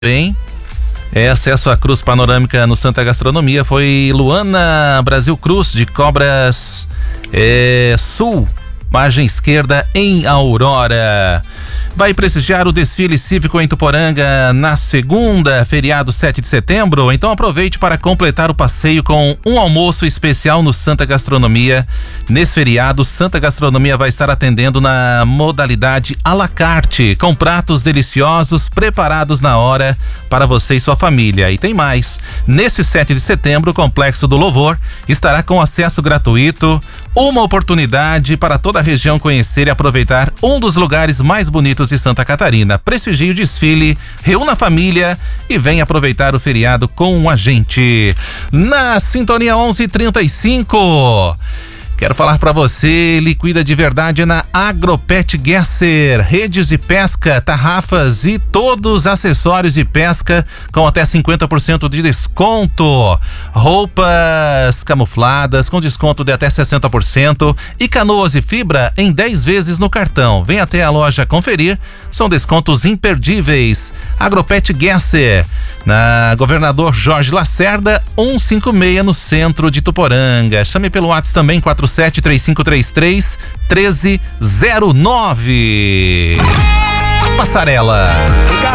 Bem, acesso à cruz panorâmica no Santa Gastronomia foi Luana Brasil Cruz de Cobras Sul, margem esquerda em Aurora. Vai prestigiar o desfile cívico em Tuporanga na segunda, feriado 7 de setembro. Então aproveite para completar o passeio com um almoço especial no Santa Gastronomia. Nesse feriado, Santa Gastronomia vai estar atendendo na modalidade à la carte, com pratos deliciosos preparados na hora para você e sua família. E tem mais. Nesse 7 de setembro, o Complexo do Louvor estará com acesso gratuito. Uma oportunidade para toda a região conhecer e aproveitar um dos lugares mais bonitos de Santa Catarina. Prestigie o desfile, reúna a família e venha aproveitar o feriado com a gente. Na Sintonia 11:35. Quero falar para você, liquida de verdade na Agropet Gesser, redes de pesca, tarrafas e todos os acessórios de pesca com até 50% de desconto. Roupas camufladas com desconto de até 60% e canoas e fibra em 10 vezes no cartão. Vem até a loja conferir, são descontos imperdíveis. Agropet Gesser, na Governador Jorge Lacerda, 156 no centro de Tuporanga. Chame pelo WhatsApp também, 473533-1309. Passarela.